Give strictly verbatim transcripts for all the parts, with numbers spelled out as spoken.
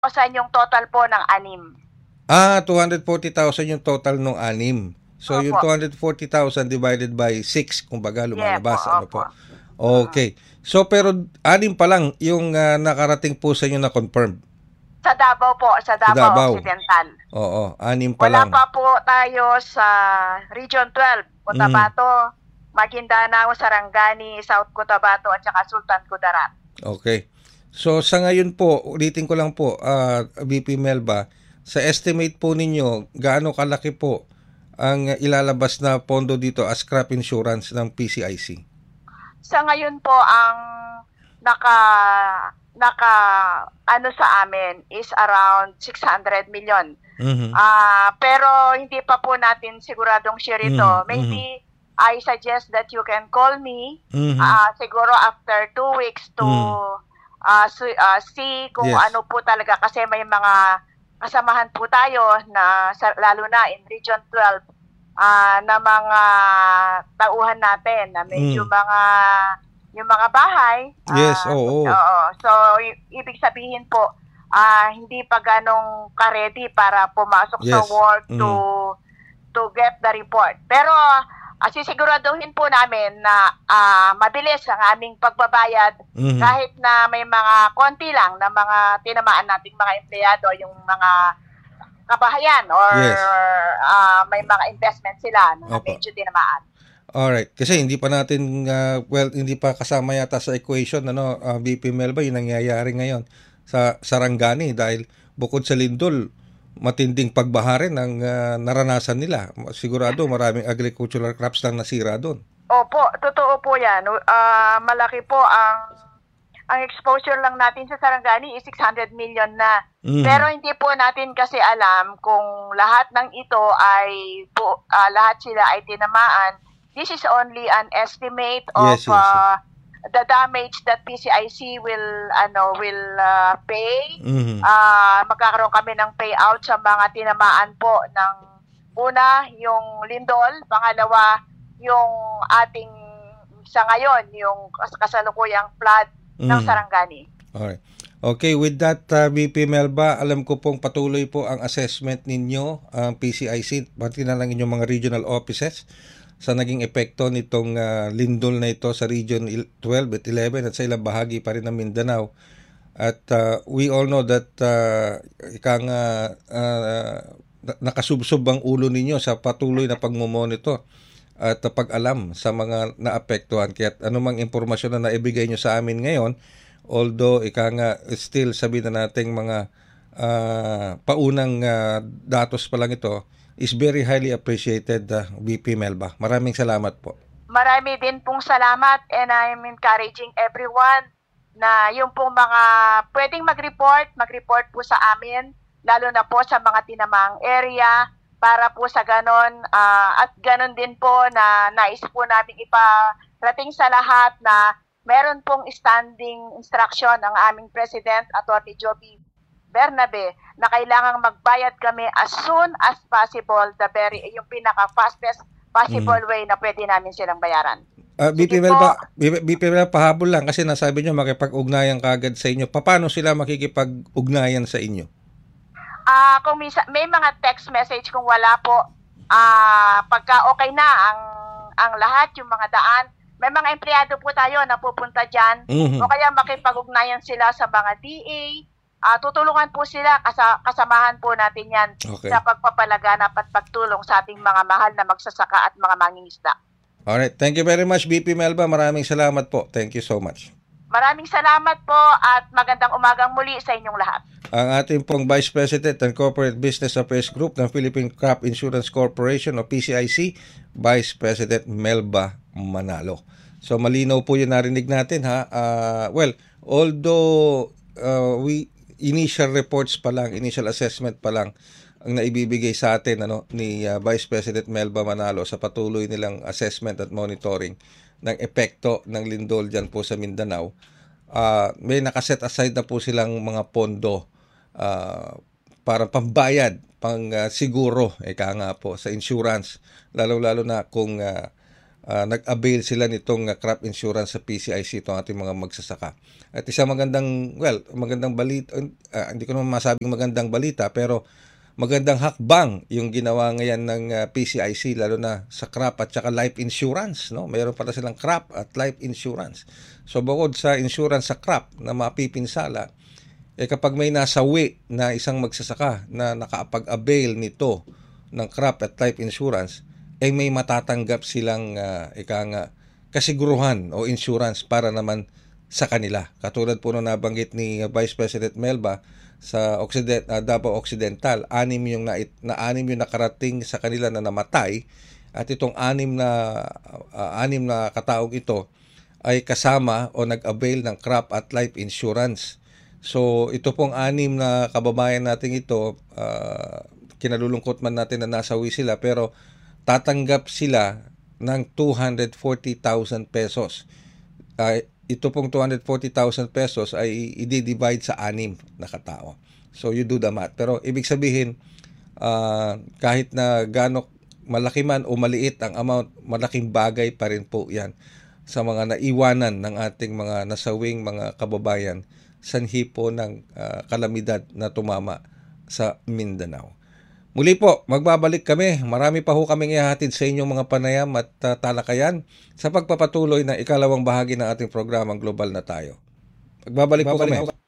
thousand yung total po ng anim. Ah, two hundred forty thousand yung total ng anim. So, yung Opo. two hundred forty thousand divided by six, kumbaga Yeah po, lumalabas. Ano opo. po? Okay. So, pero anim pa lang yung uh, nakarating po sa inyo na confirmed. Sa Davao po, sa Sa Davao, Davao. Occidental. Oo, anim pa Wala lang. pa po tayo sa Region twelve, Cotabato, Mm. Maguindanao, Sarangani, South Cotabato, at saka Sultan Kudarat. Okay. So, sa ngayon po, ulitin ko lang po, uh, V P Melba, sa estimate po ninyo, gaano kalaki po ang ilalabas na pondo dito as crop insurance ng P C I C? Sa ngayon po, ang naka naka ano sa amin is around six hundred million. Mhm. Ah, pero hindi pa po natin siguradong sure ito. Mhm, Maybe I suggest that you can call me Mhm. ah siguro after two weeks to Mhm. ah su- ah, see kung Yes. ano po talaga, kasi may mga kasamahan po tayo na sa, lalo na in Region twelve ah na mga tauhan natin na medyo Mm. mga yung mga bahay. Yes, ah, oo. oo. So, i- ibig sabihin po, ah hindi pa ganong ka-ready para pumasok sa Yes. work to Mm. to get the report. Pero uh, sisiguraduhin po namin na ah, mabilis ang aming pagbabayad Mhm. kahit na may mga konti lang na mga tinamaan nating mga empleyado, yung mga kabahayan or Yes. ah, may mga investment sila na Opo. medyo tinamaan. Alright, kasi hindi pa natin uh, well, hindi pa kasama yata sa equation ano, uh, V P Melba yung nangyayari ngayon sa Sarangani dahil bukod sa lindol, matinding pagbaha rin ang uh, naranasan nila. Sigurado maraming agricultural crops lang nasira doon. Opo, totoo po 'yan. Ah, malaki po ang ang exposure lang natin sa Sarangani is six hundred million na. Mhm. Pero hindi po natin kasi alam kung lahat ng ito ay po, ah, lahat sila ay tinamaan. This is only an estimate of Yes, yes, yes. ah, the damage that P C I C will ano will ah, pay. Mhm. Ah, magkakaroon kami ng payout sa mga tinamaan po ng una, yung lindol, pangalawa, yung ating sa ngayon, yung kas- kasalukuyang flood ng Mhm. Sarangani. Alright. Okay, with that, uh, V P Melba, alam ko pong patuloy po ang assessment ninyo, ang P C I C, pati na lang inyong mga regional offices sa naging epekto nitong uh, lindol na ito sa Region twelve at eleven at sa ilang bahagi pa rin ng Mindanao. At uh, we all know that uh, ika nga uh, nakasubsob ang ulo ninyo sa patuloy na pagmomonitor at pag-alam sa mga naapektuhan. Kaya anumang impormasyon na naibigay nyo sa amin ngayon, although ika nga still sabihin na nating mga uh, paunang uh, datos pa lang ito, is very highly appreciated, uh, V P Melba. Maraming salamat po. Marami din pong salamat, and I'm encouraging everyone na yung pong mga pwedeng mag-report, mag-report po sa amin, lalo na po sa mga tinamang area, para po sa ganon, ah, at ganon din po na nais po namin iparating sa lahat na meron pong standing instruction ng aming President, Atty. Joby Bernabe, na kailangang magbayad kami as soon as possible, the very, yung pinaka-fastest possible way na pwede namin silang bayaran. Uh, V P Sige Melba, po. V P Melba, pahabol lang kasi nasabi nyo makipag-ugnayan kagad sa inyo. Paano sila makikipag-ugnayan sa inyo? Ah, kung misa, may mga text message kung wala po, ah pagka okay na ang ang lahat, yung mga daan, may mga empleyado po tayo na pupunta diyan, Mhm. o kaya makipag-ugnayan sila sa mga D A. Ah, tutulungan po sila, kasa, kasamahan po natin 'yan Okay. sa pagpapalaganap at pagtulong sa ating mga mahal na magsasaka at mga mangingisda. Alright, thank you very much, V P Melba. Maraming salamat po. Thank you so much. Maraming salamat po at magandang umagang muli sa inyong lahat. Ang ating pong Vice President ng Corporate Business Affairs Group ng Philippine Crop Insurance Corporation o P C I C, Vice President Melba Manalo. So malinaw po yung narinig natin ha. Uh, well, although uh, we initial reports pa lang, initial assessment pa lang ang naibibigay sa atin ano ni uh, Vice President Melba Manalo sa patuloy nilang assessment at monitoring ng epekto ng lindol diyan po sa Mindanao. Uh, may nakaset aside na po silang mga pondo uh, para pambayad, pang uh, siguro, eka nga po, sa insurance, lalo-lalo na kung uh, uh, nag-avail sila nitong uh, crop insurance sa P C I C, itong ating mga magsasaka. At isang magandang, well, magandang balita, uh, hindi ko naman masabing magandang balita, pero magandang hakbang yung ginawa ngayon ng uh, P C I C, lalo na sa crop at saka life insurance, no? Mayroon pala silang crop at life insurance. So bukod sa insurance sa crop na mapipinsala, eh kapag may nasawi na isang magsasaka na nakapag-avail nito ng crop at life insurance, eh may matatanggap silang uh, ika nga, kasiguruhan o insurance para naman sa kanila. Katulad po nung nabanggit ni Vice President Melba, sa Occident, uh, Davao Occidental, anim yung na, na anim yung nakarating sa kanila na namatay, at itong anim na uh, anim na kataong ito ay kasama o nag-avail ng crop at life insurance. So ito pong anim na kababayan natin ito, uh, kinalulungkot man natin na nasawi sila, pero tatanggap sila ng two hundred forty thousand pesos. Uh, ito pong two hundred forty thousand pesos ay i-divide sa anim na katao. So you do the math. Pero ibig sabihin, uh, kahit na gaano malaki man o maliit ang amount, malaking bagay pa rin po yan sa mga naiwanan ng ating mga nasawing mga kababayan sanhi po ng uh, kalamidad na tumama sa Mindanao. Muli po, magbabalik kami. Marami pa ho kaming ihahatid sa inyong mga panayam at uh, talakayan sa pagpapatuloy ng ikalawang bahagi ng ating programang Global na Tayo. Magbabalik, magbabalik po kami.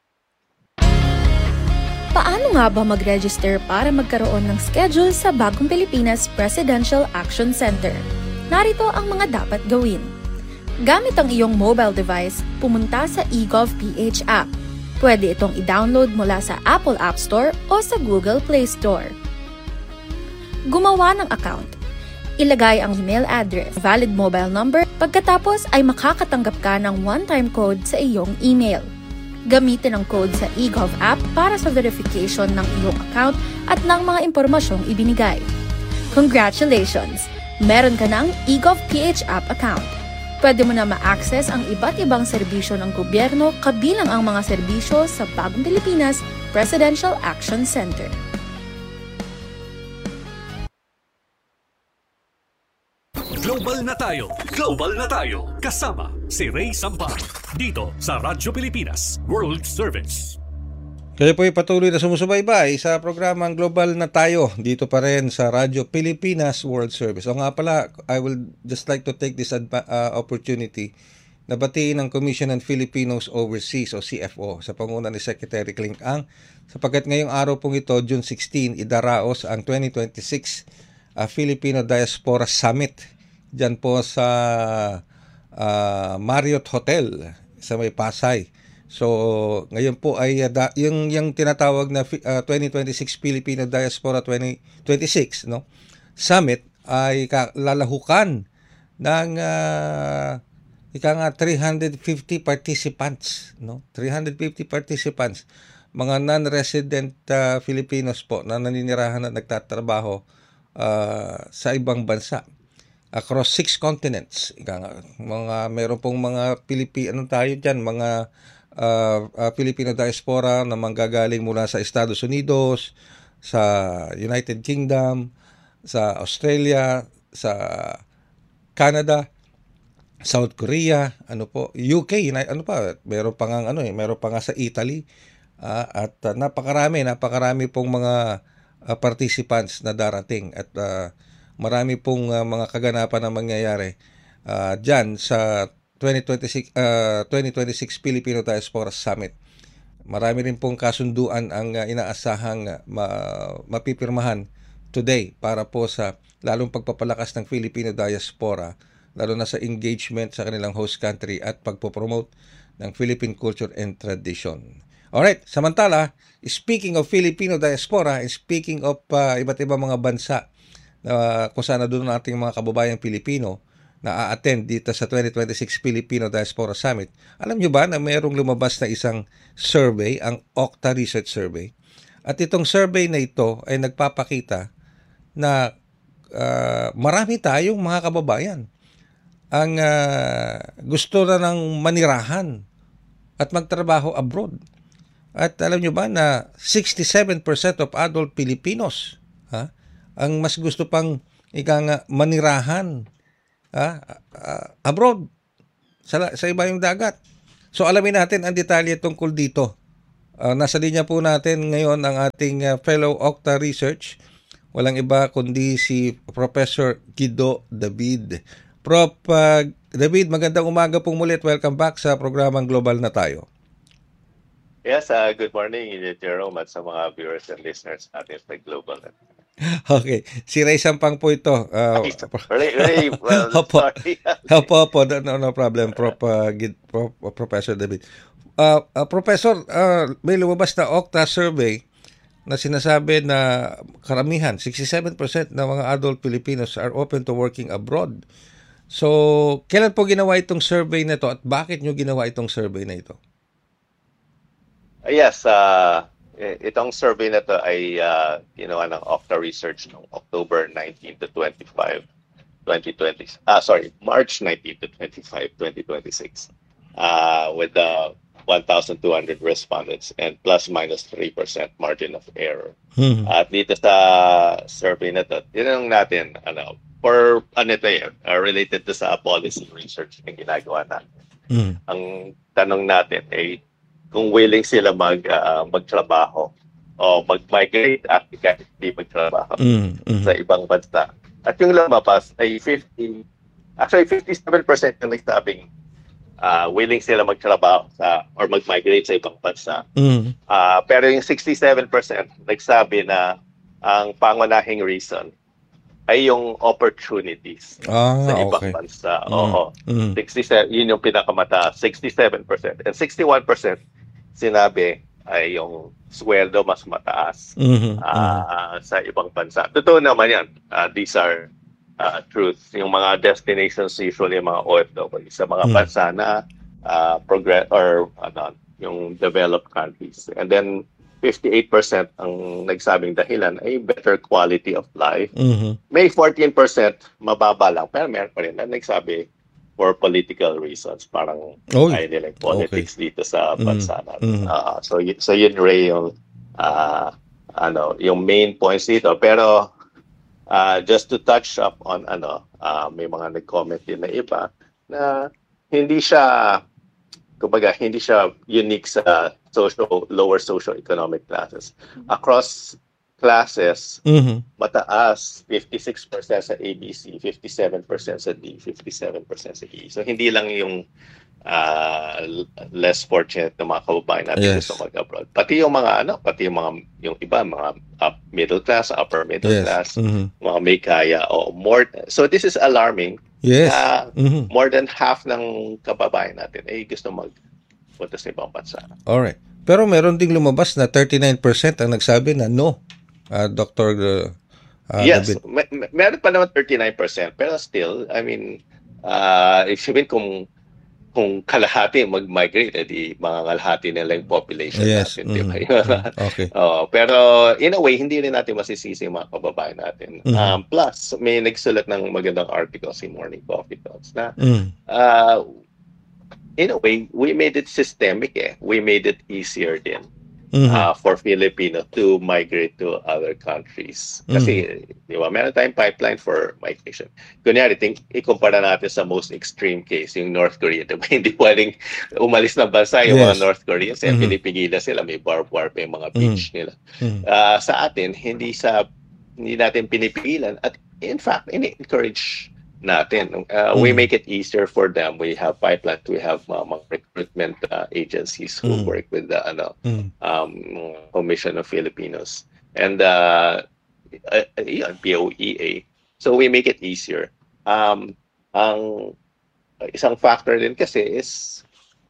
Paano nga ba mag-register para magkaroon ng schedule sa Bagong Pilipinas Presidential Action Center? Narito ang mga dapat gawin. Gamit ang iyong mobile device, pumunta sa eGovPH app. Pwede itong i-download mula sa Apple App Store o sa Google Play Store. Gumawa ng account. Ilagay ang email address, valid mobile number, pagkatapos ay makakatanggap ka ng one-time code sa iyong email. Gamitin ang code sa eGov app para sa verification ng iyong account at ng mga impormasyong ibinigay. Congratulations! Meron ka ng eGovPH app account. Pwede mo na ma-access ang iba't ibang serbisyo ng gobyerno, kabilang ang mga serbisyo sa Bagong Pilipinas Presidential Action Center. Global na tayo, global na tayo. Kasama si Ray Sampar dito sa Radyo Pilipinas World Service. Kayo po ay patuloy na sumusubaybay sa programang Global na Tayo dito pa rin sa Radyo Pilipinas World Service. O nga pala, I will just like to take this uh, opportunity na batiin ang Commission on Filipinos Overseas o C F O sa panguna ni Secretary Clink Ang, sapagkat ngayong araw pong ito, June sixteen, idaraos ang twenty twenty-six uh, Filipino Diaspora Summit dyan po sa uh, Marriott Hotel sa may Pasay. So, ngayon po ay uh, da, yung yung tinatawag na uh, twenty twenty-six Filipino Diaspora twenty twenty-six, no? Summit ay lalahukan ng uh, ika nga three hundred fifty participants, no? three hundred fifty participants, mga non-resident uh, Filipinos po na naninirahan at nagtatrabaho uh, sa ibang bansa across six continents. Ika nga, mga meron pong mga Pilipino tayo diyan, mga Uh, uh, Filipino diaspora na manggagaling mula sa Estados Unidos, sa United Kingdom, sa Australia, sa Canada, South Korea, ano po, U K, ano pa, meron pa nga ano eh, meron pa nga sa Italy, uh, at uh, napakarami, napakarami pong mga uh, participants na darating, at uh, marami pong uh, mga kaganapan na mangyayari uh, diyan sa twenty twenty-six, uh, twenty twenty-six Filipino Diaspora Summit. Marami rin pong kasunduan ang uh, inaasahang uh, ma- mapipirmahan today para po sa lalong pagpapalakas ng Filipino Diaspora, lalo na sa engagement sa kanilang host country at pagpopromote ng Philippine culture and tradition. Alright, samantala, speaking of Filipino Diaspora and speaking of uh, iba't ibang mga bansa uh, kung saan na doon ang ating mga kababayang Pilipino na a-attend dito sa twenty twenty-six Filipino Diaspora Summit. Alam nyo ba na mayroong lumabas na isang survey, ang Okta Research Survey? At itong survey na ito ay nagpapakita na uh, marami tayong mga kababayan ang uh, gusto na ng manirahan at magtrabaho abroad. At alam nyo ba na sixty-seven percent of adult Filipinos ha, ang mas gusto pang ika nga manirahan ah, ah, abroad, sa, sa iba yung dagat. So alamin natin ang detalye tungkol dito. Uh, nasa linya po natin ngayon ang ating uh, fellow Okta Research. Walang iba kundi si Professor Guido David. Prof uh, David, magandang umaga po muli at welcome back sa programang Global na Tayo. Yes, uh, good morning, Jerome, at sa mga viewers and listeners natin sa Global. Okay, si Ray Sampang po ito. Uh, Ray, Ray, well, opo, sorry. opo, opo, no, no problem, Prof, uh, Gid, Prof, uh, Professor David. Uh, uh, Professor, uh, may lumabas na Okta survey na sinasabi na karamihan, sixty-seven percent ng mga adult Filipinos are open to working abroad. So, kailan po ginawa itong survey na ito at bakit nyo ginawa itong survey na ito? Uh, yes, uh, itong survey na ito ay uh, ginawa ng Okta Research noong October nineteenth to twenty-fifth, twenty twenty. Ah, sorry, March nineteenth to twenty-fifth, twenty twenty-six. Uh, with the one thousand two hundred respondents and plus minus three percent margin of error. Hmm. At dito sa survey na ito, tinanong natin, ano, for ano ito eh, uh, related to sa policy research na ginagawa natin. Hmm. Ang tanong natin ay kung willing sila mag, uh, magtrabaho o mag-migrate at kahit hindi magtrabaho hmm. Hmm. sa ibang bansa. At yung lumabas ay fifty, actually fifty-seven percent yung nagsabing Uh, willing sila magtrabaho sa or mag-migrate sa ibang bansa. Mm. Uh, pero yung sixty-seven percent nagsabi na ang pangunahing reason ay yung opportunities ah, sa ibang okay. bansa. Mm. Oo. Mm. sixty-seven, yun yung pinakamataas, sixty-seven percent. And sixty-one percent sinabi ay yung sweldo mas mataas mm-hmm. uh, sa ibang bansa. Totoo naman yan. Uh, these are Uh, truth. Yung mga destinations usually mga O F W sa mga mm. bansa na uh, progress or ano, yung developed countries. And then fifty-eight percent ang nagsabing dahilan ay better quality of life. Mm-hmm. May fourteen percent mababa lang pero meron pa rin na nagsabi for political reasons. Parang oh, ay nila politics okay. dito sa bansa mm. natin. Mm. Uh, so, y- so yun Ray yung uh, ano, yung main points dito. Pero Uh, just to touch up on ano, uh, may mga nag-comment din na iba na hindi siya, kumbaga, hindi siya unique sa social, lower socio-economic classes. Across classes, mm-hmm. mataas, fifty-six percent sa A B C, fifty-seven percent sa D, fifty-seven percent sa E. So hindi lang yung uh, less fortunate na mga kababayan natin yes. gusto mag-abroad. Pati yung mga ano, pati yung mga yung iba mga up middle class, upper middle yes. class, mm-hmm. mga may kaya o more. So this is alarming. Yes. Uh, mm-hmm. More than half ng kababayan natin ay gusto mag-punta sa ibang bansa. Alright. Pero meron ding lumabas na thirty-nine percent ang nagsabi na no. Uh, Doctor Uh, uh, yes, may, may, meron pa naman thirty-nine percent pero still, I mean, uh, if you mean kung kung kalahati mag-migrate, edi mga kalahati nila yung population yes. natin. Mm-hmm. Di ba? Okay. uh, pero in a way, hindi rin natin masisisi yung mga kababayan natin. Mm-hmm. Um, plus, may nagsulat ng magandang article si Morning Coffee Talks na mm-hmm. uh, in a way, we made it systemic eh. We made it easier din. Mm-hmm. Uh, for Filipino to migrate to other countries. Kasi, mm-hmm. di ba, meron tayong pipeline for migration. Kunyari, think, ikumpara natin sa most extreme case, yung North Korea. Diba? Hindi pwedeng umalis na bansa yung yes. mga North Koreans. Mm-hmm. Pinipigilan sila, may barbed wire pa yung mga beach mm-hmm. nila. Mm-hmm. Uh, sa atin, hindi sa hindi natin pinipigilan. At in fact, in-encourage natin. Uh, mm. We make it easier for them. We have pipelines. We have uh, mga recruitment uh, agencies who mm. work with the ano, mm. um, Commission of Filipinos and uh, uh, uh, P O E A. So we make it easier. Um, ang isang factor din kasi is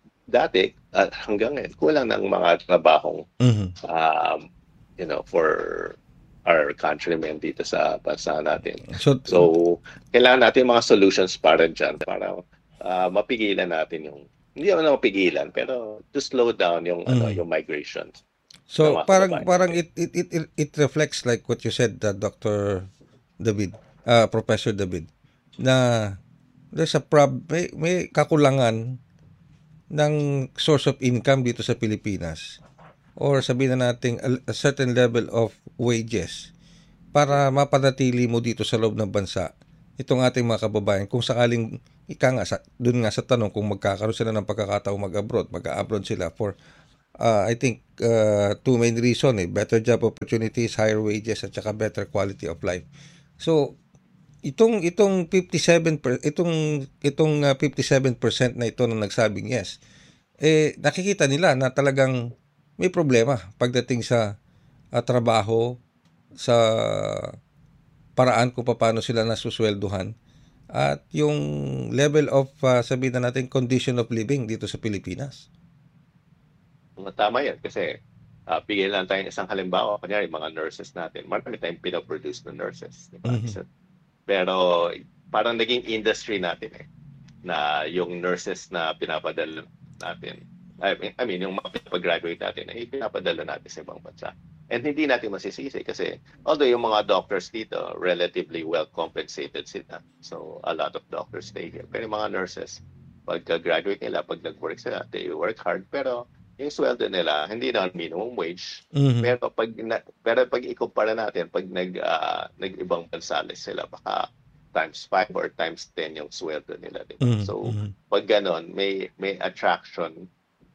dati uh, hanggang ngayon kulang ng mga trabahong mm-hmm. um, you know for our countrymen dito sa bansa natin. So, so kailangan natin mga solutions para dyan, para uh, mapigilan natin yung, hindi naman na mapigilan, pero to slow down yung, mm. ano, yung migration. So, parang parang it, it, it, it reflects like what you said, uh, Doctor David, uh, Professor David, na there's a prob, may, may kakulangan ng source of income dito sa Pilipinas. Or sabihin na natin a, a certain level of wages para mapanatili mo dito sa loob ng bansa itong ating mga kababayan kung sakaling ika nga sa doon nga sa tanong kung magkakaroon sila ng pagkakataong mag-abroad, mag-abroad sila for uh, I think uh, two main reason eh, better job opportunities, higher wages at saka better quality of life. So itong itong fifty-seven per, itong itong uh, fifty-seven percent na ito na nagsabing yes, eh nakikita nila na talagang may problema pagdating sa uh, trabaho, sa paraan kung paano sila nasuswelduhan at yung level of uh, sabihin na natin condition of living dito sa Pilipinas. Tama yan kasi uh, bigyan lang tayo isang halimbawa. Kunyari, mga nurses natin, marami tayong pinaproduce na nurses. Diba? Mm-hmm. Pero parang naging industry natin eh, na yung nurses na pinapadala natin, I mean, I mean yung mga pinapagraduate natin, ay pinapadala natin sa ibang bansa. And hindi natin masisisi kasi although yung mga doctors dito, relatively well compensated sila. So, a lot of doctors stay here. Pero yung mga nurses, pagka-graduate nila, pag nag-work sila, they work hard. Pero yung sweldo nila, hindi na minimum wage. Mm-hmm. Pero pag na, pero pag ikumpara natin, pag nag, uh, nag-ibang bansa sila, baka times five or times ten yung sweldo nila. Diba? Mm-hmm. So, pag ganon, may, may attraction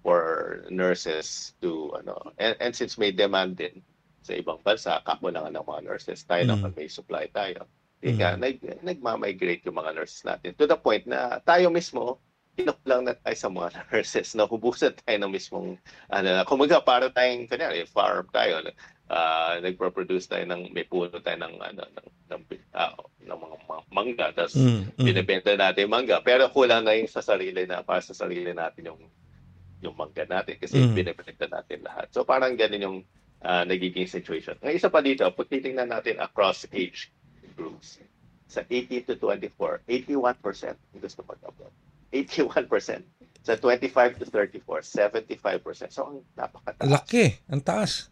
for nurses to ano and, and since may demand din sa ibang bansa, kakulangan ng mga nurses, tayo mm. naman may supply tayo. Kaya mm. nag, nagmamigrate yung mga nurses natin to the point na tayo mismo inok lang na tayo sa mga nurses na hubusan tayo ng mismong ano, kumaga para tayong kunyari farm tayo, uh, nagpo-produce tayo ng may puno tayo ng ano ng ng, uh, ng mga mangga, tapos mm. mm. binibenta natin mangga, pero kulang na yung sa sarili na para sa sarili natin yung yung mangga natin kasi mm. binibenta natin lahat. So parang ganun yung uh, nagiging situation. Ang isa pa dito, pag titingnan natin across age groups, sa eighteen to twenty-four, eighty-one percent gusto mag-abroad. eighty-one percent. Sa twenty-five to thirty-four, seventy-five percent. So ang napakataas. Laki, ang taas.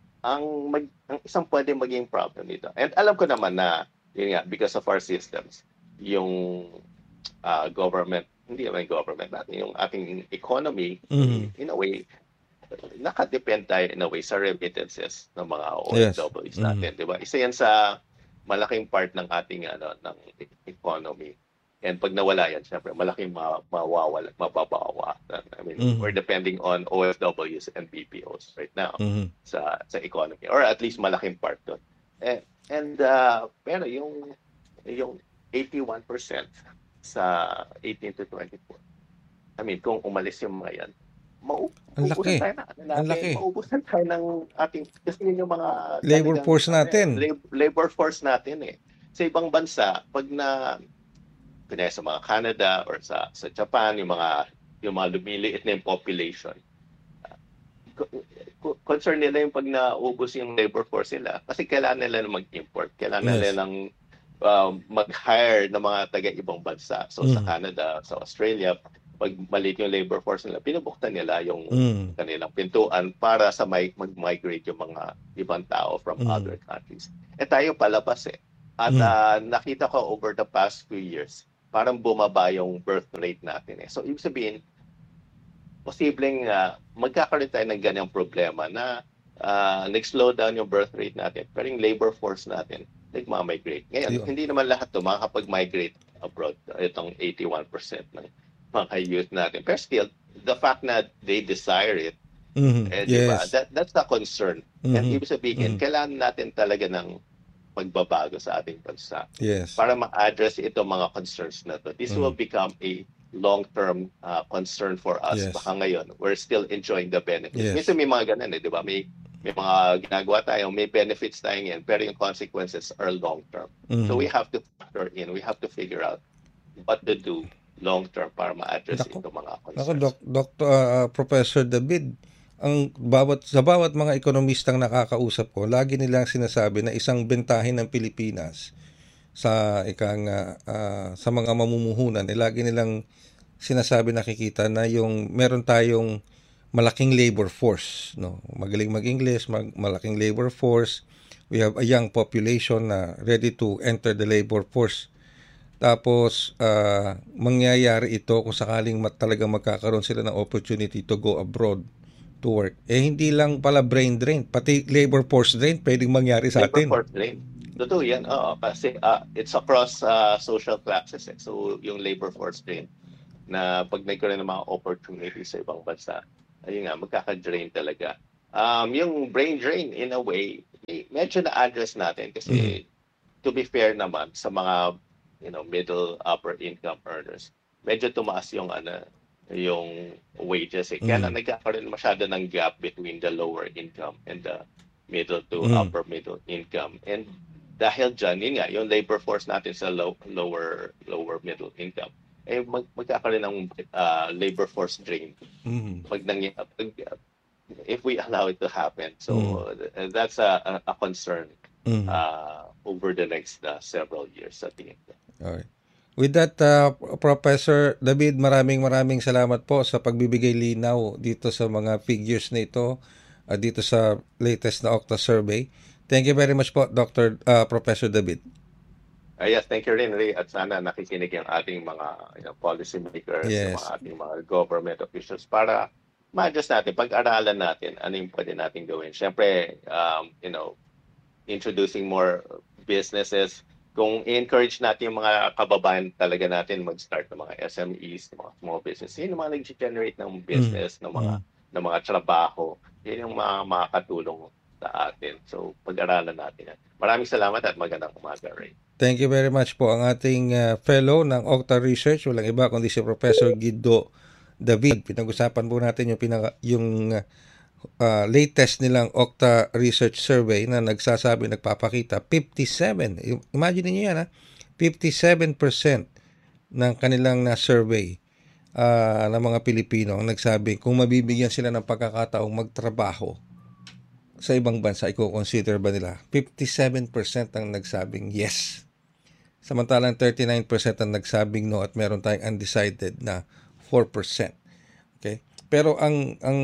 Ang, mag, ang isang pwede maging problem dito. And alam ko naman na, yun nga, because of our systems, yung uh, government hindi naman government natin, yung ating economy, mm. in a way, nakadepend tayo in a way sa remittances ng mga O F Ws yes. natin, mm. di ba? Isa yan sa malaking part ng ating ano ng economy. And pag nawala yan, syempre, malaking ma- mawawala, mababawa. I mean, mm. we're depending on O F Ws and B P Os right now mm. sa sa economy, or at least malaking part doon. And, and uh, pero yung yung eighty-one percent sa eighteen to twenty-four. I mean, kung umalis yung mga yan, mauubusan tayo na. Ang laki. Mauubusan tayo ng ating, kasi yun yung mga labor talagang, force natin. Lab, labor force natin eh. Sa ibang bansa, pag na, kanya sa mga Canada or sa sa Japan, yung mga yung mga lumiliit na yung population, uh, concern nila yung pag naubos yung labor force nila kasi kailangan nila na mag-import. Kailangan yes. nila lang Uh, mag-hire ng mga taga-ibang bansa. So, mm. sa Canada, sa Australia, pag maliit yung labor force nila, pinubuktan nila yung mm. kanilang pintuan para sa may, mag-migrate yung mga ibang tao from mm. other countries. Eh tayo palabas eh. At mm. uh, nakita ko over the past few years, parang bumaba yung birth rate natin eh. So, ibig sabihin, posibleng uh, magkakaroon tayo ng ganyang problema na uh, nag-slow down yung birth rate natin, pero yung labor force natin, nagmamigrate. Ngayon, yeah. hindi naman lahat ito makakapag-migrate abroad. Itong eighty-one percent ng mga youth natin. Pero still, the fact na they desire it, mm-hmm. eh, yes. diba? That, that's a concern. Mm-hmm. And ibig sabihin, mm-hmm. kailangan natin talaga ng magbabago sa ating bansa yes. para ma-address itong mga concerns na to. This mm-hmm. will become a long-term uh, concern for us. Yes. Baka ngayon, we're still enjoying the benefits. Yes. Minsan may mga ganun eh, di ba? May may mga ginagawa tayo, may benefits tayo yan, pero yung consequences are long-term. Mm-hmm. So we have to factor in, we have to figure out what to do long-term para ma-address ito mga concerns. Ako, Doc, Doctor uh, Professor David, ang bawat sa bawat mga ekonomistang nakakausap ko, lagi nilang sinasabi na isang bentahin ng Pilipinas sa ikang uh, uh, sa mga mamumuhunan, eh, lagi nilang sinasabi, nakikita na yung meron tayong malaking labor force, no? Magaling mag-English, mag- malaking labor force. We have a young population na ready to enter the labor force. Tapos uh, mangyayari ito kung sakaling mat- talagang magkakaroon sila ng opportunity to go abroad to work. Eh hindi lang pala brain drain, pati labor force drain pwedeng mangyari sa labor atin. Labor force drain. Totoo yan, oo. Kasi ah, it's across ah, social classes. Eh. So yung labor force din, na pag nagkaroon ng mga opportunities sa ibang bansa, ayun nga, magkaka-drain talaga. Um, yung brain drain, in a way, eh, medyo na-address natin Mm. kasi to be fair naman sa mga you know middle upper income earners, medyo tumaas yung ano yung wages eh. Kaya Mm. lang nagkakaroon masyado ng gap between the lower income and the middle to Mm. upper middle income. And dahil dyan, yun nga, yung labor force natin sa low, lower lower middle income, eh mag, magkakaroon ng uh, labor force drain Mm. pag, nangy- pag if we allow it to happen. Mm. So uh, that's a, a, a concern Mm. uh, over the next uh, several years sa tingin ko. Alright. With that, uh, Professor David, maraming maraming salamat po sa pagbibigay linaw dito sa mga figures na ito, uh, dito sa latest na Okta survey. Thank you very much po, Doctor uh, Professor David. Uh, yes, thank you rin, Ray. At sana nakikinig yung ating mga you know, policy makers, yung mga Yes. ating mga government officials para ma-adjust natin, pag-aralan natin ano yung pwede natin gawin. Siyempre, um, you know, introducing more businesses. Kung encourage natin yung mga kababayan talaga natin mag-start ng mga S M Es, ng mga small business, yun yung mga nag-generate ng business, ng mga Mm. ng mga trabaho, yun yung mga makakatulong sa atin. So, pag-aralan natin yan. Maraming salamat at magandang umaga, Ray. Thank you very much po. Ang ating uh, fellow ng Okta Research, walang iba kundi si Professor Guido David. Pinag-usapan po natin yung, pinaka, yung uh, uh, latest nilang Okta Research Survey na nagsasabi, nagpapakita, fifty-seven, imagine niyo yan ha, fifty-seven percent ng kanilang na-survey uh, ng mga Pilipino ang nagsabi kung mabibigyan sila ng pagkakataong magtrabaho sa ibang bansa, i-consider ba nila? fifty-seven percent ang nagsabing yes. Samantalang thirty-nine percent ang nagsabing no at meron tayong undecided na four percent. Okay? Pero ang ang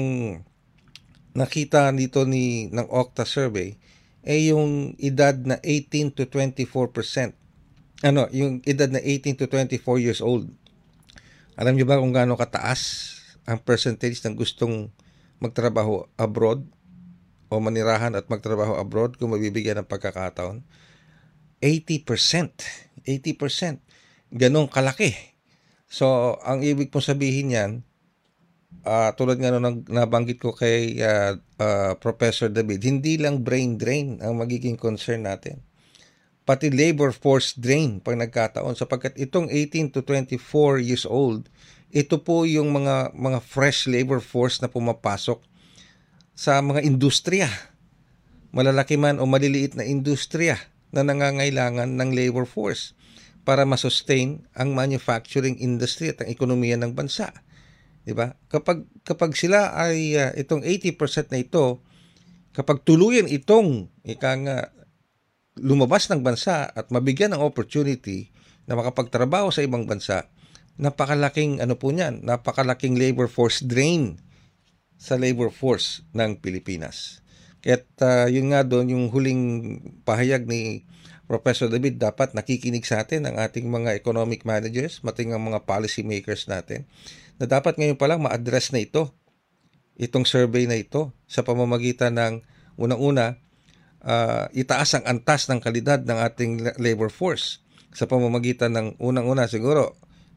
nakita dito ni ng Okta survey ay yung edad na eighteen to twenty-four percent. Ano, yung edad na eighteen to twenty-four years old. Alam niyo ba kung gaano kataas ang percentage ng gustong magtrabaho abroad o manirahan at magtrabaho abroad kung mabibigyan ng pagkakataon? eighty percent. eighty percent. Ganong kalaki. So, ang ibig pong sabihin yan, Uh, tulad nga nung nabanggit ko kay uh, uh, Professor David, hindi lang brain drain ang magiging concern natin. Pati labor force drain pag nagkataon. Sapagkat itong eighteen to twenty-four years old, ito po yung mga, mga fresh labor force na pumapasok sa mga industriya. Malalaki man o maliliit na industriya na nangangailangan ng labor force para masustain ang manufacturing industry at ang ekonomiya ng bansa. Diba? Kapag kapag sila ay uh, itong eighty percent na ito, kapag tuluyan itong ika nga lumabas ng bansa at mabigyan ng opportunity na makapagtrabaho sa ibang bansa, napakalaking ano po niyan, napakalaking labor force drain sa labor force ng Pilipinas. Kaya uh, yun nga doon yung huling pahayag ni Professor David, dapat nakikinig sa atin ang ating mga economic managers, mating ang mga policy makers natin, na dapat ngayon pa lang ma-address na ito, itong survey na ito, sa pamamagitan ng unang-una, uh, itaas ang antas ng kalidad ng ating labor force, sa pamamagitan ng unang-una siguro,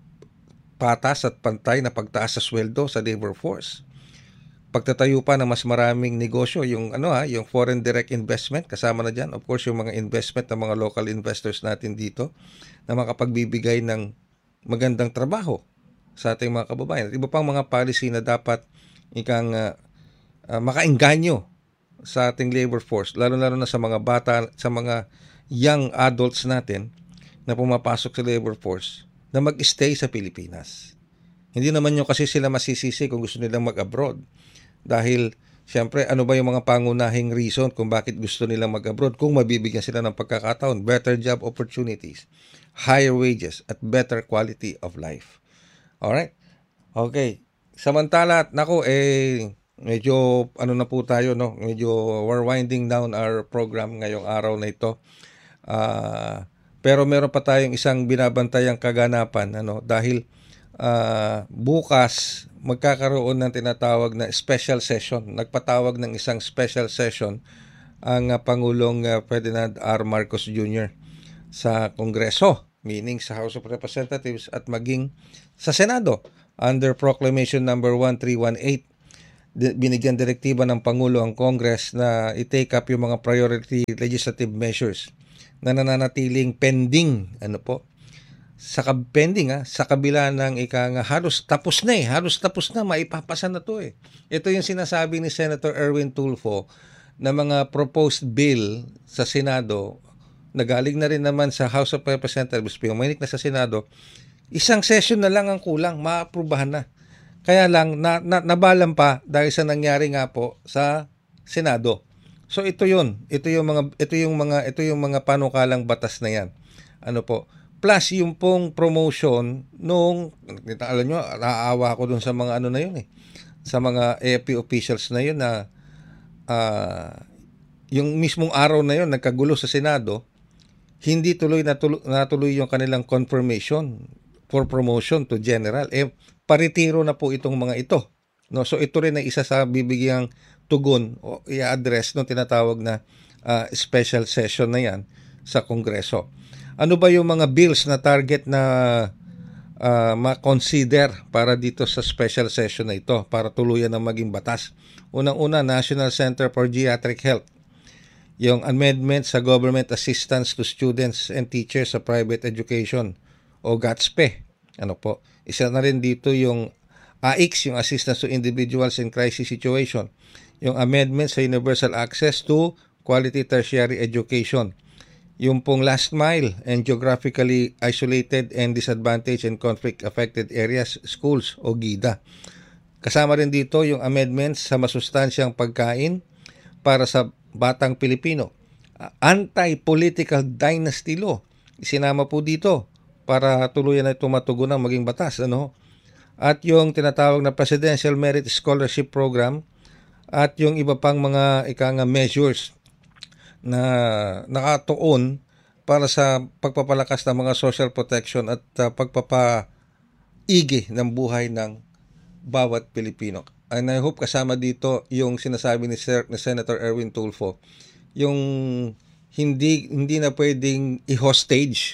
patas at pantay na pagtaas sa sweldo sa labor force. Pagtatayo pa ng mas maraming negosyo, yung ano ha, yung foreign direct investment, kasama na diyan, of course yung mga investment ng mga local investors natin dito na makapagbibigay ng magandang trabaho sa ating mga kababayan. At iba pang mga policy na dapat ikang uh, uh, makaengganyo sa ating labor force, lalo-lalo na sa mga bata, sa mga young adults natin na pumapasok sa labor force na mag-stay sa Pilipinas. Hindi naman yung kasi sila masisisi kung gusto nilang mag-abroad. Dahil, siyempre, ano ba yung mga pangunahing reason kung bakit gusto nilang mag-abroad? Kung mabibigyan sila ng pagkakataon, better job opportunities, higher wages, at better quality of life. Alright? Okay. Samantala, nako, eh, medyo, ano na po tayo, no? Medyo, we're winding down our program ngayong araw na ito. Ah... Uh, Pero meron pa tayong isang binabantayang kaganapan, ano, dahil uh, bukas magkakaroon ng tinatawag na special session. Nagpatawag ng isang special session ang uh, Pangulong uh, Ferdinand R. Marcos Junior sa Kongreso, meaning sa House of Representatives at maging sa Senado under Proclamation number one three one eight. Binigyan direktiba ng Pangulo ang Congress na i-take up yung mga priority legislative measures na nananatiling pending, ano po, sa pending ha, sa kabila ng ika nga halos tapos na eh, halos tapos na, maipapasa na to eh. Ito yung sinasabi ni Senator Erwin Tulfo na mga proposed bill sa Senado na galing na rin naman sa House of Representatives, puminik na sa Senado, isang session na lang ang kulang, maaprubahan na. Kaya lang, na, na, nabalan pa dahil sa nangyari nga po sa Senado. So ito yun, ito yung mga ito yung mga ito yung mga panukalang batas na yan. Ano po? Plus yung pong promotion nung alam nyo, naaawa ako dun sa mga ano na yun eh. Sa mga A F P officials na yun na uh, yung mismong araw na yun nagkagulo sa Senado, hindi tuloy natuloy, natuloy yung kanilang confirmation for promotion to general. Eh paritiro na po itong mga ito. No, so ito rin ay isa sa bibigyang tugon o i-address no tinatawag na uh, special session na yan sa Kongreso. Ano ba yung mga bills na target na uh, ma-consider para dito sa special session na ito para tuluyan ng maging batas? Unang-una, National Center for Geriatric Health. Yung amendment sa Government Assistance to Students and Teachers sa Private Education o GATSPE. Ano po? Isa na rin dito yung A I C, yung Assistance to Individuals in Crisis Situation. Yung amendment sa Universal Access to Quality Tertiary Education. Yung pong Last Mile and Geographically Isolated and Disadvantaged and Conflict-Affected Areas Schools o GIDA. Kasama rin dito yung amendments sa masustansyang pagkain para sa batang Pilipino. Anti-Political Dynasty Law. Isinama po dito para tuluyan na ito matugunan maging batas. Ano? At yung tinatawag na Presidential Merit Scholarship Program at yung iba pang mga ika nga measures na nakatuon para sa pagpapalakas ng mga social protection at uh, pagpapaigi ng buhay ng bawat Pilipino. And I hope kasama dito yung sinasabi ni, Sir, ni Senator Erwin Tulfo, yung hindi hindi na pwedeng i-hostage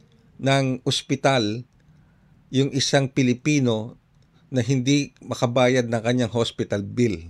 ng ospital yung isang Pilipino na hindi makabayad ng kanyang hospital bill.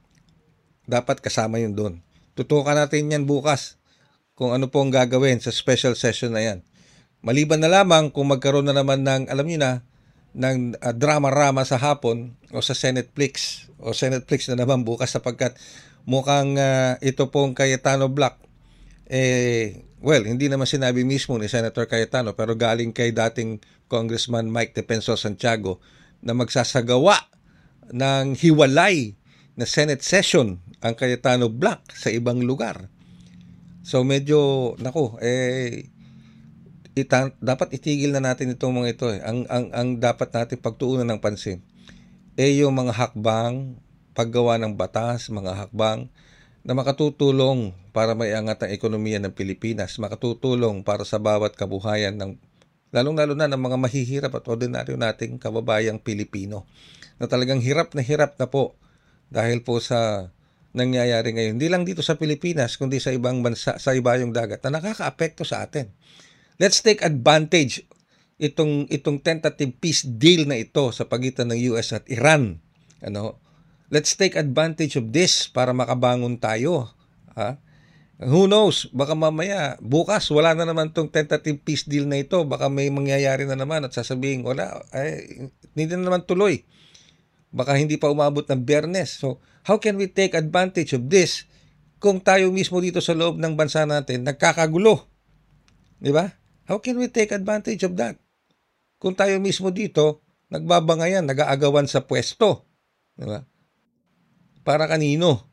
Dapat kasama yun doon. Tutukan natin yan bukas kung ano po ang gagawin sa special session na yan. Maliban na lamang kung magkaroon na naman ng, alam niyo na, ng uh, drama-rama sa hapon o sa Senateplex o Senateplex na naman bukas sapagkat mukhang uh, ito pong Cayetano Black eh, well, hindi naman sinabi mismo ni Senator Cayetano pero galing kay dating Congressman Mike Defensor Santiago na magsasagawa ng hiwalay na Senate session ang Cayetano Black sa ibang lugar. So medyo, naku, eh, ita, dapat itigil na natin itong mga ito. Eh. Ang, ang, ang dapat natin pagtuunan ng pansin, eh yung mga hakbang, paggawa ng batas, mga hakbang, na makatutulong para maiangat ang ekonomiya ng Pilipinas, makatutulong para sa bawat kabuhayan ng lalong-lalo na ng mga mahihirap at ordinaryo nating kababayang Pilipino na talagang hirap na hirap na po dahil po sa nangyayari ngayon. Hindi lang dito sa Pilipinas, kundi sa ibang bansa, sa ibayong dagat na nakakaapekto sa atin. Let's take advantage itong itong tentative peace deal na ito sa pagitan ng U S at Iran. Ano? Let's take advantage of this para makabangon tayo. Ha? Who knows? Baka mamaya, bukas, wala na naman tong tentative peace deal na ito. Baka may mangyayari na naman at sasabihin, wala, ay, hindi na naman tuloy. Baka hindi pa umabot ng Biyernes. So, how can we take advantage of this kung tayo mismo dito sa loob ng bansa natin nagkakagulo? Di ba? How can we take advantage of that? Kung tayo mismo dito, nagbabangayan, nag-aagawan sa pwesto. Di ba? Para kanino?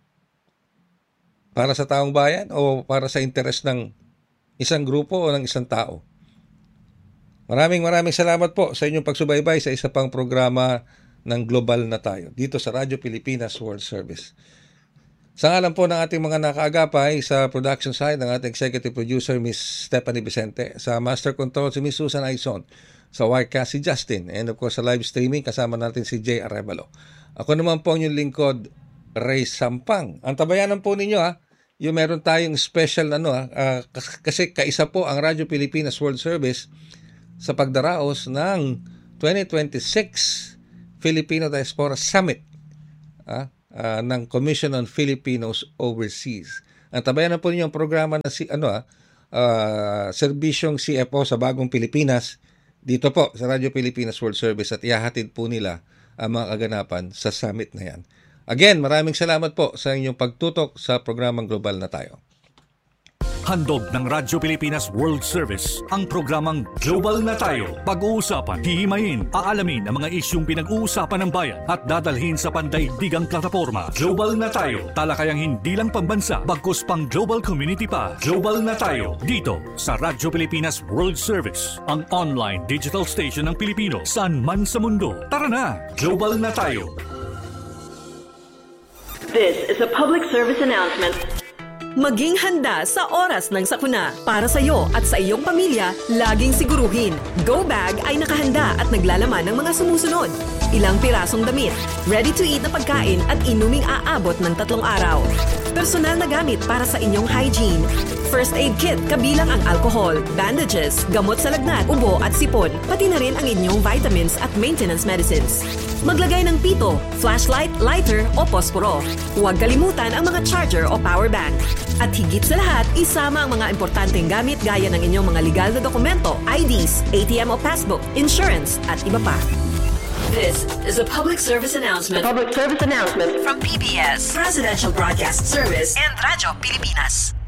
Para sa taong bayan o para sa interes ng isang grupo o ng isang tao? Maraming maraming salamat po sa inyong pagsubaybay sa isa pang programa ng Global na Tayo dito sa Radyo Pilipinas World Service. Sa ngalan po ng ating mga nakaagapay sa production side ng ating executive producer Miss Stephanie Vicente, sa master control si Miss Susan Aizon, sa Wirecast si Justin, and of course sa live streaming kasama natin si Jay Arevalo. Ako naman po ang inyong lingkod, Ray Sampang. Ang tabayanan po ninyo ha, yung meron tayong special ano ah, uh, kasi kaisa po ang Radyo Pilipinas World Service sa pagdaraos ng twenty twenty-six Filipino Diaspora Summit ah, uh, ng Commission on Filipinos Overseas. Ang tabayan na po ninyo ang programa na si ano ah, uh, serbisyong C F O sa Bagong Pilipinas dito po sa Radyo Pilipinas World Service at ihahatid po nila ang mga kaganapan sa summit na yan. Again, maraming salamat po sa inyong pagtutok sa programang Global na Tayo. Handog ng Radyo Pilipinas World Service ang programang Global na Tayo. Pag-uusapan, hihimayin, aalamin ang mga isyung pinag-uusapan ng bayan at dadalhin sa pandaigdigang plataforma. Global na Tayo, talakayang hindi lang pambansa, bagkus pang global community pa. Global na Tayo, dito sa Radyo Pilipinas World Service, ang online digital station ng Pilipino saan man sa mundo. Tara na, Global na Tayo. This is a public service announcement. Maging handa sa oras ng sakuna. Para sa iyo at sa iyong pamilya, laging siguruhin, Go Bag ay nakahanda at naglalaman ng mga sumusunod. Ilang pirasong damit, ready-to-eat na pagkain at inuming aabot ng tatlong araw. Personal na gamit para sa inyong hygiene. First aid kit kabilang ang alcohol, bandages, gamot sa lagnat, ubo at sipon, pati na rin ang inyong vitamins at maintenance medicines. Maglagay ng pito, flashlight, lighter o posporo. Huwag kalimutan ang mga charger o power bank. At higit sa lahat, isama ang mga importanteng gamit gaya ng inyong mga legal na dokumento, I Ds, A T M o passbook, insurance at iba pa. This is a public service announcement. Public service announcement From P B S, Presidential Broadcast Service and Radyo Pilipinas.